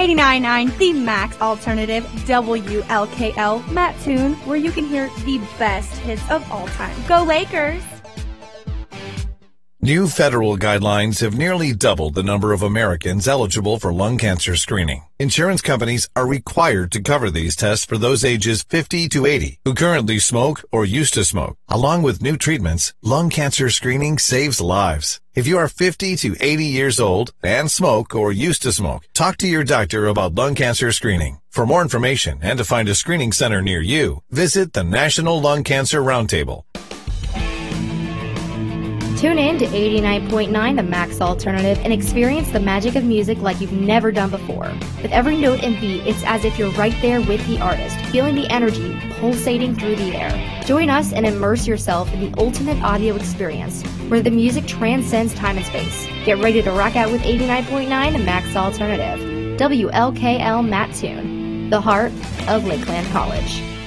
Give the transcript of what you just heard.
89.9 The Max Alternative, WLKL Mattoon, where you can hear the best hits of all time. Go Lakers! New federal guidelines have nearly doubled the number of Americans eligible for lung cancer screening. Insurance companies are required to cover these tests for those ages 50 to 80 who currently smoke or used to smoke. Along with new treatments, lung cancer screening saves lives. If you are 50 to 80 years old and smoke or used to smoke, talk to your doctor about lung cancer screening. For more information and to find a screening center near you, visit the National Lung Cancer Roundtable. Tune in to 89.9 The Max Alternative and experience the magic of music like you've never done before. With every note and beat, it's as if you're right there with the artist, feeling the energy pulsating through the air. Join us and immerse yourself in the ultimate audio experience, where the music transcends time and space. Get ready to rock out with 89.9 The Max Alternative, WLKL Mattoon, the heart of Lakeland College.